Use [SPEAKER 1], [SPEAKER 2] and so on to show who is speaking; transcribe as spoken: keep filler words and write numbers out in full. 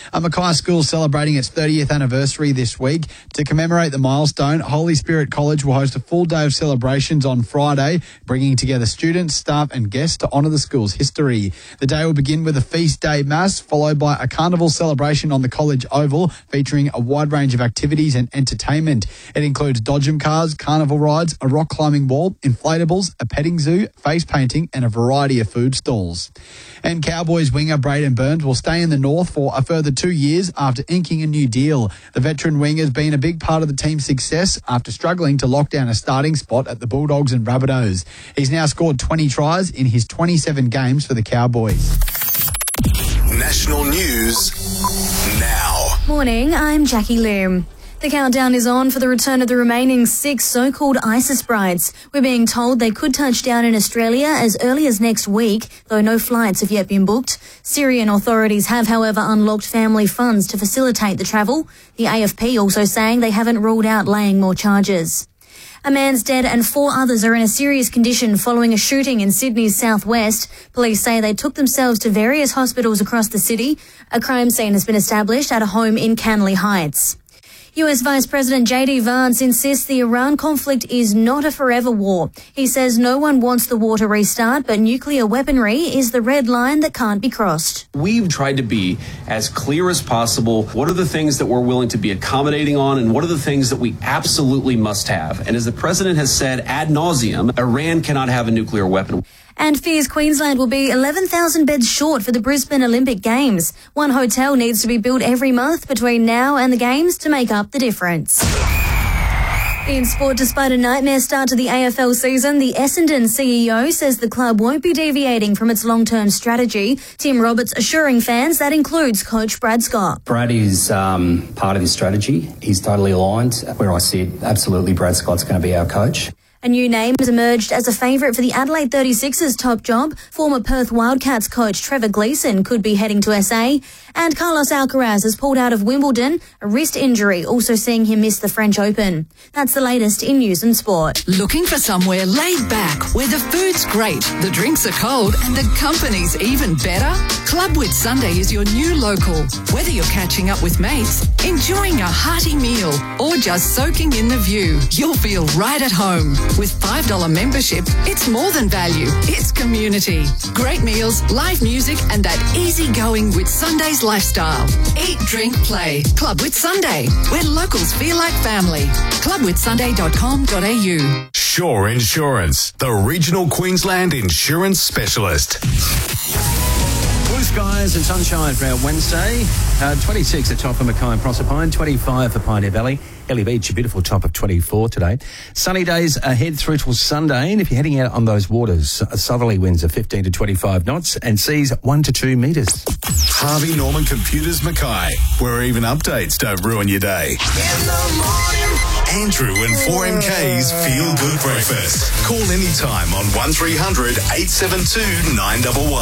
[SPEAKER 1] A Mackay school celebrating its thirtieth anniversary this week. To commemorate the milestone, Holy Spirit College will host a full day of celebrations on Friday, bringing together students, staff and guests to honour the school's history. The day will begin with a feast day mass, followed by a carnival celebration on the college oval, featuring a wide range of activities and entertainment. It includes dodgem cars, carnival rides, a rock climbing wall, inflatables, a petting zoo, face painting and a variety of food stalls. And Cowboys winger Braden Burns will stay in the North for a further two years after inking a new deal. The veteran winger has been a big part of the team's success after struggling to lock down a starting spot at the Bulldogs and Rabbitohs. He's now scored twenty tries in his twenty-seven games for the Cowboys.
[SPEAKER 2] National news now.
[SPEAKER 3] Morning, I'm Jackie Lim. The countdown is on for the return of the remaining six so-called ISIS brides. We're being told they could touch down in Australia as early as next week, though no flights have yet been booked. Syrian authorities have, however, unlocked family funds to facilitate the travel. The A F P also saying they haven't ruled out laying more charges. A man's dead and four others are in a serious condition following a shooting in Sydney's southwest. Police say they took themselves to various hospitals across the city. A crime scene has been established at a home in Canley Heights. U S Vice President J D Vance insists the Iran conflict is not a forever war. He says no one wants the war to restart, but nuclear weaponry is the red line that can't be crossed.
[SPEAKER 4] We've tried to be as clear as possible. What are the things that we're willing to be accommodating on, and what are the things that we absolutely must have? And as the president has said ad nauseum, Iran cannot have a nuclear weapon.
[SPEAKER 3] And fears Queensland will be eleven thousand beds short for the Brisbane Olympic Games. One hotel needs to be built every month between now and the Games to make up the difference. In sport, despite a nightmare start to the A F L season, the Essendon C E O says the club won't be deviating from its long-term strategy. Tim Roberts assuring fans that includes coach Brad Scott.
[SPEAKER 5] Brad is um, part of this strategy. He's totally aligned. Where I see it, absolutely Brad Scott's going to be our coach.
[SPEAKER 3] A new name has emerged as a favourite for the Adelaide thirty-sixers top job. Former Perth Wildcats coach Trevor Gleeson could be heading to S A. And Carlos Alcaraz has pulled out of Wimbledon, a wrist injury also seeing him miss the French Open. That's the latest in news and sport.
[SPEAKER 6] Looking for somewhere laid back where the food's great, the drinks are cold and the company's even better? Clubwood Sunday is your new local. Whether you're catching up with mates, enjoying a hearty meal or just soaking in the view, you'll feel right at home. With five dollars membership, it's more than value, it's community. Great meals, live music and that easy-going with Sunday's lifestyle. Eat, drink, play. Clubwood Sunday, where locals feel like family. clubwood sunday dot com dot a u.
[SPEAKER 2] Shore Insurance, the regional Queensland insurance specialist.
[SPEAKER 7] Blue skies and sunshine for our Wednesday. Uh, twenty-six at top for Mackay and Proserpine, twenty-five for Pioneer Valley. Ellie Beach, a beautiful top of twenty-four today. Sunny days ahead through till Sunday, and if you're heading out on those waters, uh, southerly winds are fifteen to twenty-five knots and seas one to two metres.
[SPEAKER 2] Harvey Norman Computers Mackay, where even updates don't ruin your day. In the morning. Andrew and four M K's Feel Good Breakfast. Call anytime on one three hundred eight seven two nine one one.